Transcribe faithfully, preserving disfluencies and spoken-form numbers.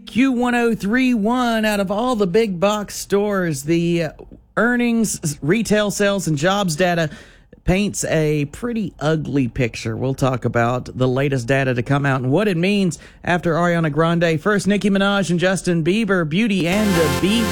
Q one oh three point one, out of all the big box stores, the earnings, retail sales, and jobs data paints a pretty ugly picture. We'll talk about the latest data to come out and what it means after Ariana Grande. First, Nicki Minaj and Justin Bieber, Beauty and the Beast.